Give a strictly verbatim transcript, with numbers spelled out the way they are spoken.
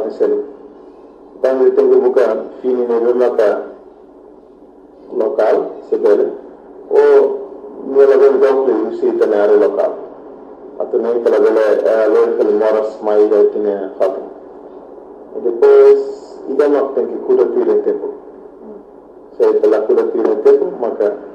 selu tanto tengo buka fini ne remata local sebele o nella del doppio uscita nell'area locale attualmente la delle allora che le moras mai tiene fatto e depois idem tem que curatura em tempo se la curatura em tempo mas